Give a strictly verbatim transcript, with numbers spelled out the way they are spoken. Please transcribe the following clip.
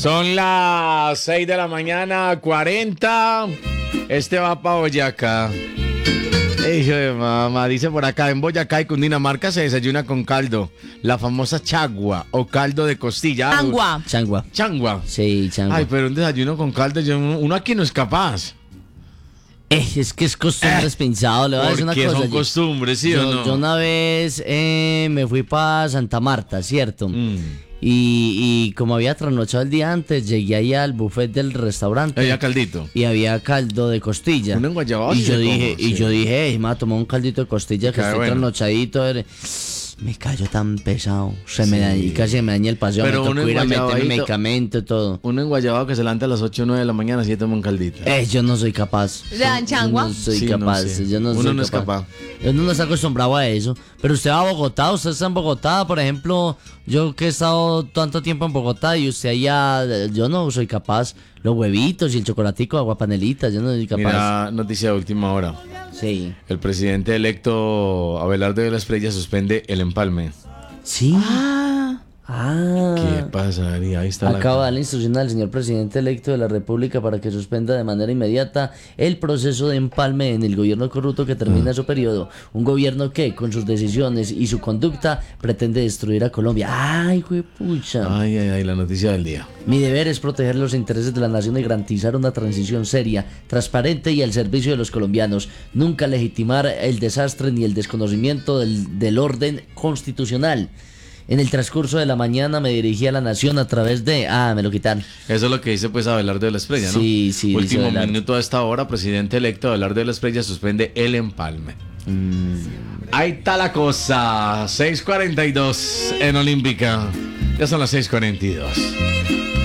Son las seis de la mañana, cuarenta. Este va para Boyacá. Hijo de mamá, dice por acá, en Boyacá y Cundinamarca se desayuna con caldo, la famosa chagua o caldo de costilla. Changua. Changua. Changua. Sí, changua. Ay, pero un desayuno con caldo, yo, uno aquí no es capaz. Eh, es que es costumbres Eh, pensado, le voy a decir una Porque cosa. son yo- costumbres, ¿sí yo, o no? yo una vez eh, me fui para Santa Marta, ¿cierto? Mm. Y, y como había trasnochado el día antes, llegué ahí al buffet del restaurante. Había caldito. Y había caldo de costilla. Uno enguayabado y sí yo se dije, come, y sí. yo dije, hey, me voy a tomar un caldito de costilla que Cae estoy bueno. trasnochadito. eh. Me cayó tan pesado. Se me dañó, y casi me dañé el paseo. Pero me uno tocó ir a meterme enguayabadito- medicamento y todo. Uno enguayabado que se levanta a las ocho o nueve de la mañana y se toma un caldito. Eh, yo no soy capaz. ¿Le dan changua? Yo no soy Sí, no capaz. sé. Yo no Uno soy no es capaz. capaz. Uno no está acostumbrado a eso. Pero usted va a Bogotá, usted está en Bogotá, por ejemplo, yo que he estado tanto tiempo en Bogotá y usted allá, eh, yo no soy capaz. Los huevitos y el chocolatico, agua panelita, yo no soy capaz. Mira, noticia de última hora. Sí. El presidente electo Abelardo de la Espriella suspende el empalme. Sí. Ah, Ah. ¿Qué pasaría? Ahí está Acaba de la... dar la instrucción al señor presidente electo de la República para que suspenda de manera inmediata el proceso de empalme en el gobierno corrupto que termina su periodo. Un gobierno que, con sus decisiones y su conducta, pretende destruir a Colombia. ¡Ay, pucha! Ay, ay, ay, la noticia del día. Mi deber es proteger los intereses de la nación y garantizar una transición seria, transparente y al servicio de los colombianos. Nunca legitimar el desastre ni el desconocimiento del, del orden constitucional. En el transcurso de la mañana me dirigí a la nación a través de... Ah, me lo quitan. Eso es lo que dice pues Abelardo de la Espriella, ¿no? Sí, sí, dice Último Abelardo. minuto a esta hora, presidente electo Abelardo de la Espriella suspende el empalme. Mm. Ahí está la cosa. seis cuarenta y dos en Olímpica. Ya son las seis cuarenta y dos.